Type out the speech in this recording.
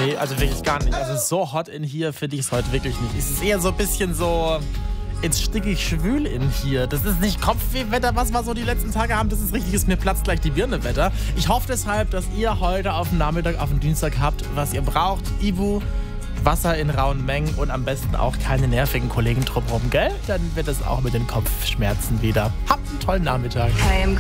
Nee, also wirklich gar nicht. Also so hot in hier finde ich es heute wirklich nicht. Es ist eher so ein bisschen so ins stickig schwül in hier. Das ist nicht Kopfwehwetter, was wir so die letzten Tage haben. Das ist richtiges mir platzt gleich die Birne Wetter. Ich hoffe deshalb, dass ihr heute auf den Nachmittag, auf den Dienstag habt, was ihr braucht. Ibu, Wasser in rauen Mengen und am besten auch keine nervigen Kollegen drumherum, gell? Dann wird es auch mit den Kopfschmerzen wieder. Habt einen tollen Nachmittag. I am